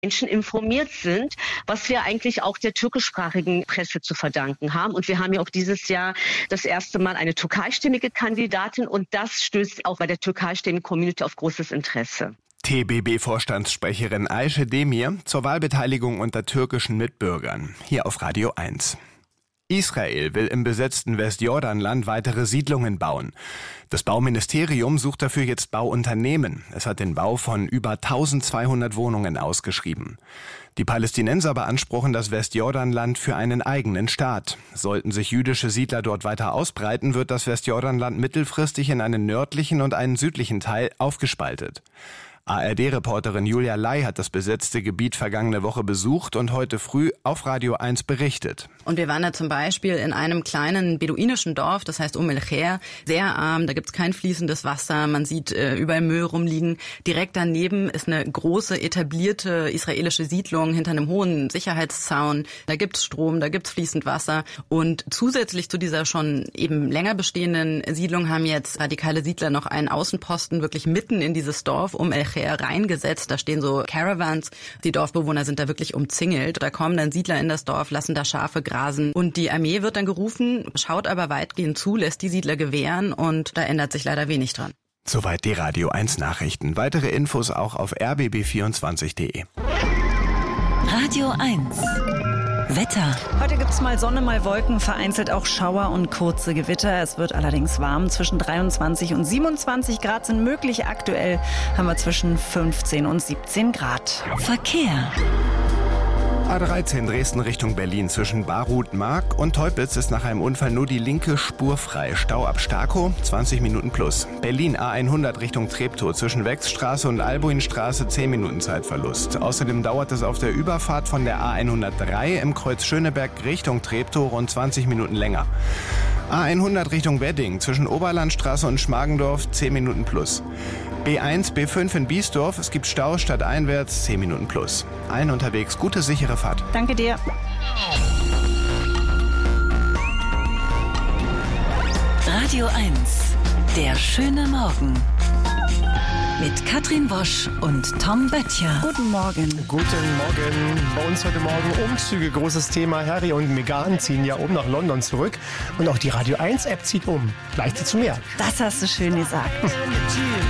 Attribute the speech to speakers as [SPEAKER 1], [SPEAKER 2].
[SPEAKER 1] Menschen informiert sind, was wir eigentlich auch der türkischsprachigen Presse zu verdanken haben. Und wir haben ja auch dieses Jahr das erste Mal eine türkeistämmige Kandidatin und das stößt auch bei der türkeisstämmigen Community auf großes Interesse.
[SPEAKER 2] TBB-Vorstandssprecherin Ayşe Demir zur Wahlbeteiligung unter türkischen Mitbürgern. Hier auf Radio 1. Israel will im besetzten Westjordanland weitere Siedlungen bauen. Das Bauministerium sucht dafür jetzt Bauunternehmen. Es hat den Bau von über 1200 Wohnungen ausgeschrieben. Die Palästinenser beanspruchen das Westjordanland für einen eigenen Staat. Sollten sich jüdische Siedler dort weiter ausbreiten, wird das Westjordanland mittelfristig in einen nördlichen und einen südlichen Teil aufgespaltet. ARD-Reporterin Julia Lai hat das besetzte Gebiet vergangene Woche besucht und heute früh auf Radio 1 berichtet.
[SPEAKER 3] Und wir waren da zum Beispiel in einem kleinen beduinischen Dorf, das heißt El-Kher, sehr arm, da gibt's kein fließendes Wasser, man sieht überall Müll rumliegen. Direkt daneben ist eine große etablierte israelische Siedlung hinter einem hohen Sicherheitszaun. Da gibt's Strom, da gibt's fließend Wasser und zusätzlich zu dieser schon eben länger bestehenden Siedlung haben jetzt radikale Siedler noch einen Außenposten wirklich mitten in dieses Dorf El-Kher reingesetzt. Da stehen so Caravans. Die Dorfbewohner sind da wirklich umzingelt. Da kommen dann Siedler in das Dorf, lassen da Schafe grasen. Und die Armee wird dann gerufen, schaut aber weitgehend zu, lässt die Siedler gewähren und da ändert sich leider wenig dran.
[SPEAKER 2] Soweit die Radio 1 Nachrichten. Weitere Infos auch auf rbb24.de.
[SPEAKER 4] Radio 1. Wetter.
[SPEAKER 5] Heute gibt es mal Sonne, mal Wolken, vereinzelt auch Schauer und kurze Gewitter. Es wird allerdings warm. Zwischen 23 und 27 Grad sind möglich. Aktuell haben wir zwischen 15 und 17 Grad.
[SPEAKER 4] Verkehr.
[SPEAKER 2] A13 Dresden Richtung Berlin zwischen Barut-Mark und Teupitz ist nach einem Unfall nur die linke Spur frei. Stau ab Starkow, 20 Minuten plus. Berlin A100 Richtung Treptow zwischen Wechsstraße und Albuinstraße 10 Minuten Zeitverlust. Außerdem dauert es auf der Überfahrt von der A103 im Kreuz Schöneberg Richtung Treptow rund 20 Minuten länger. A100 Richtung Wedding zwischen Oberlandstraße und Schmargendorf 10 Minuten plus. B1, B5 in Biesdorf, es gibt Stau stadteinwärts 10 Minuten plus. Allen unterwegs gute, sichere Fahrt.
[SPEAKER 5] Danke dir.
[SPEAKER 4] Radio 1, der schöne Morgen. Mit Katrin Wosch und Tom Böttcher.
[SPEAKER 5] Guten Morgen.
[SPEAKER 6] Guten Morgen. Bei uns heute Morgen Umzüge, großes Thema. Harry und Meghan ziehen ja nach London zurück. Und auch die Radio 1 App zieht um. Gleich dazu mehr.
[SPEAKER 5] Das hast du schön gesagt.